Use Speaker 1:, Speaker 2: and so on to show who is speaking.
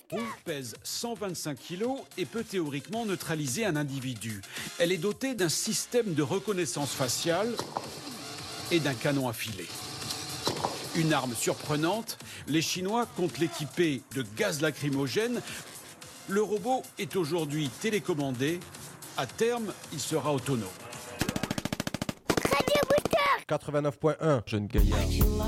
Speaker 1: bombe pèse 125 kg et peut théoriquement neutraliser un individu. Elle est dotée d'un système de reconnaissance faciale et d'un canon affilé. Une arme surprenante, les Chinois comptent l'équiper de gaz lacrymogène. Le robot est aujourd'hui télécommandé. À terme, il sera autonome.
Speaker 2: 89.1, jeune gaillard.